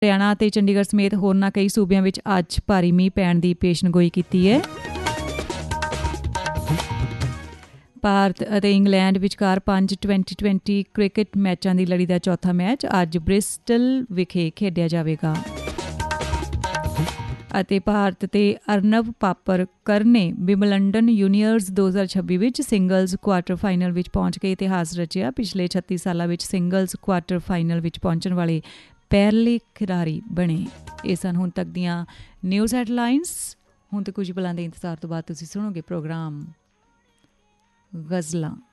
ਹਰਿਆਣਾ ਅਤੇ ਚੰਡੀਗੜ੍ਹ ਸਮੇਤ ਹੋਰਨਾਂ ਕਈ ਸੂਬਿਆਂ ਵਿੱਚ ਅੱਜ ਭਾਰੀ ਮੀਂਹ ਪੈਣ ਦੀ ਪੇਸ਼ਨਗੋਈ ਕੀਤੀ ਹੈ। ਭਾਰਤ ਅਤੇ ਇੰਗਲੈਂਡ ਵਿਚਕਾਰ 5 2020 ਕ੍ਰਿਕਟ ਮੈਚਾਂ ਦੀ ਲੜੀ ਦਾ ਚੌਥਾ ਮੈਚ ਅੱਜ ਬ੍ਰਿਸਟਲ ਵਿਖੇ ਖੇਡਿਆ ਜਾਵੇਗਾ। ਅਤੇ ਭਾਰਤ ਤੇ ਅਰਨਵ ਪਾਪਰਕਰ ਨੇ ਵਿੰਬਲਡਨ ਜੂਨੀਅਰਜ਼ 2026 ਵਿੱਚ ਸਿੰਗਲਜ਼ ਕੁਆਰਟਰ ਫਾਈਨਲ ਵਿੱਚ ਪਹੁੰਚ ਕੇ ਇਤਿਹਾਸ ਰਚਿਆ। ਪਿਛਲੇ 36 ਸਾਲਾਂ ਵਿੱਚ ਸਿੰਗਲਜ਼ ਕੁਆਰਟਰ ਫਾਈਨਲ ਵਿੱਚ ਪਹੁੰਚਣ ਵਾਲੇ ਪਹਿਲੇ ਖਿਡਾਰੀ ਬਣੇ। ਇਹ ਸਨ ਹੁਣ ਤੱਕ ਦੀਆਂ ਨਿਊਜ਼ ਹੈਡਲਾਈਨਸ। ਹੁਣ ਤੇ ਕੁਝ ਪਲਾਂ ਦੇ ਇੰਤਜ਼ਾਰ ਤੋਂ ਬਾਅਦ ਤੁਸੀਂ ਸੁਣੋਗੇ ਪ੍ਰੋਗਰਾਮ ਗਜ਼ਲਾਂ।